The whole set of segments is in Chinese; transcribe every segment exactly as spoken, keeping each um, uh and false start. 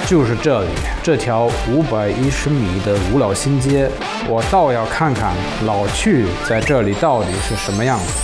就是这里，这条五百一十米的五老新街，我倒要看看老去在这里到底是什么样子。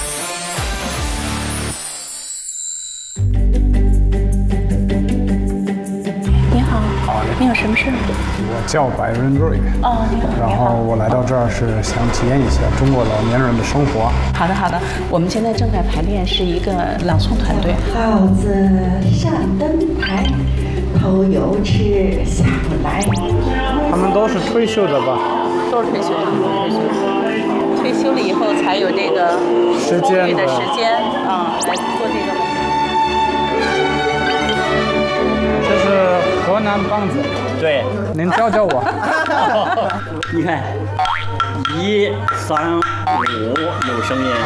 你好， 好， 你有什么事？ 我叫白润瑞。 哦，你好。 然后我来到这儿是想体验一下中国老年人的生活。 好的，好的。我们现在正在排练，是一个朗诵团队。 耗子上灯台。偷油吃下不来。 他们都是退休的吧？ 都是退休的，退休的。退休了以后才有这个时间的时间啊、嗯，来做这个。 这是河南梆子。 对， 您教教我。 你看，一、三、五有声音。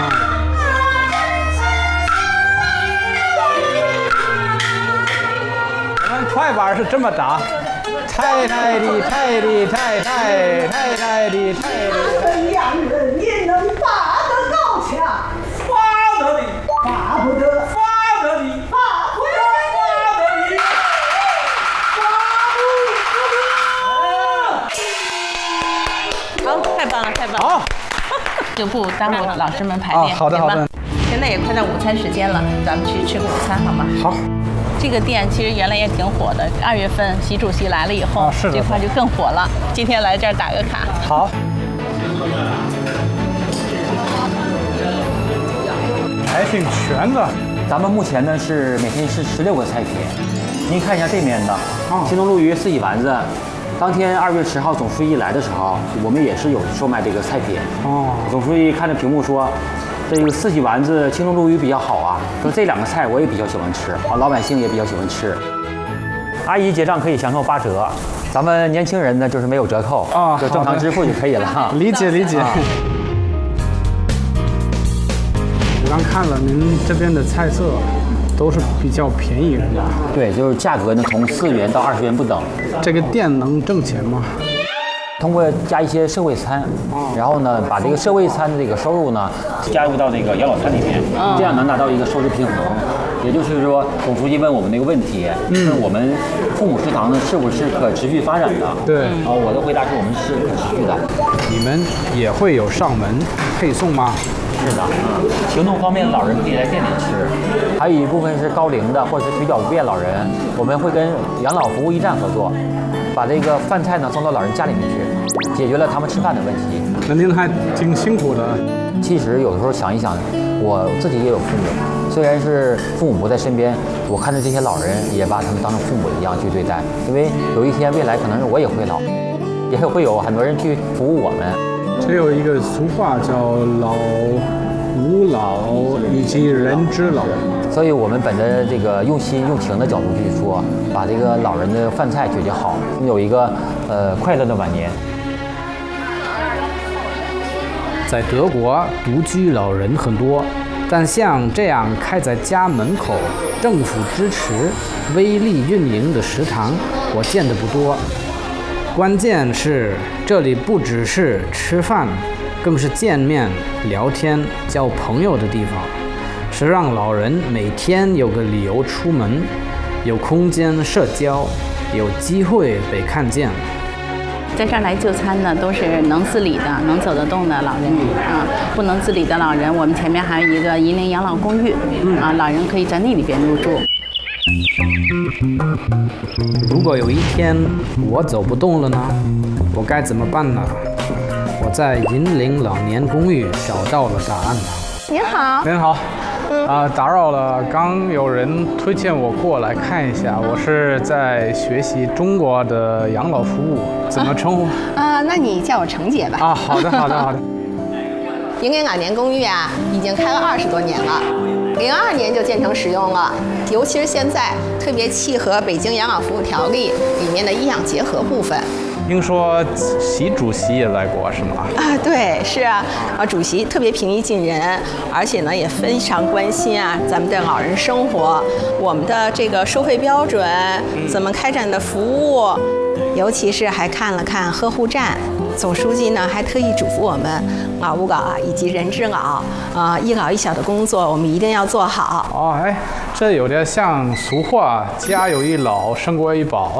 快板是这么打，太太的太的太太太太的太的。 两人也能拔得高墙， 发得的， 拔不得， 发得的， 拔不得， 发得的， 拔不得。好，太棒了，太棒了。 好， 就不耽误老师们排练。 好的，好的。 现在也快到午餐时间了，咱们去吃个午餐，好吗？ 好。 这个店其实原来也挺火的，二月份习主席来了以后， 啊、是的， 这块就更火了。今天来这儿打个卡。 好。还挺全的。 咱们目前呢是每天是十六个菜品，您看一下这面的， 哦、 青龙鲈鱼四喜丸子。当天二月十号总书记来的时候，我们也是有售卖这个菜品。 哦。 总书记看着屏幕说。这个四喜丸子、青龙鲈鱼比较好啊，说这两个菜我也比较喜欢吃啊，老百姓也比较喜欢吃。阿姨结账可以享受八折，咱们年轻人呢就是没有折扣啊，就正常支付就可以了。 理解理解。啊、我刚看了您这边的菜色，都是比较便宜的。 对，就是价格呢从四元到二十元不等。 这个店能挣钱吗？ 通过加一些社会餐，然后呢，把这个社会餐的这个收入呢，加入到这个养老餐里面，这样能达到一个收支平衡。也就是说，总书记问我们那个问题，是我们父母食堂呢是不是可持续发展的？ 对。 然后我的回答是我们是可持续的。 你们也会有上门配送吗？ 是的，嗯，行动方面老人可以来店里吃，还有一部分是高龄的或者是腿脚不便老人，我们会跟养老服务驿站合作。把这个饭菜呢送到老人家里面去，解决了他们吃饭的问题。 那您还挺辛苦的。 其实有的时候想一想，我自己也有父母，虽然是父母不在身边，我看着这些老人也把他们当成父母一样去对待，因为有一天未来可能是我也会老，也会有很多人去服务我们。 这有一个俗话叫老吾老以及人之老。 所以我们本着这个用心用情的角度去说，把这个老人的饭菜解决好，有一个呃快乐的晚年。 在德国，独居老人很多，但像这样开在家门口、政府支持、微利运营的食堂，我见得不多。关键是这里不只是吃饭，更是见面、聊天、交朋友的地方。是让老人每天有个理由出门，有空间社交，有机会被看见。 在这儿来就餐呢，都是能自理的、能走得动的老人啊。不能自理的老人，我们前面还有一个银陵养老公寓啊，老人可以在那里边入住。 如果有一天我走不动了呢，我该怎么办呢？我在银陵老年公寓找到了答案了。 您好， 您好。啊、呃，打扰了。刚有人推荐我过来看一下，我是在学习中国的养老服务，怎么称呼？ 啊、呃，那你叫我程姐吧。 啊，好的，好的，好的。 银陵老年公寓啊，已经开了二十多年了，零二年就建成使用了，尤其是现在特别契合北京养老服务条例里面的医养结合部分。 听说习主席也来过是吗？ 啊，对，是啊，啊，主席特别平易近人，而且呢也非常关心啊咱们的老人生活，我们的这个收费标准，怎么开展的服务，尤其是还看了看呵护站。总书记呢还特意嘱咐我们，老吾老啊以及人之老啊、呃，一老一小的工作我们一定要做好。 哦，哎，这有点像俗话，家有一老，胜过一宝。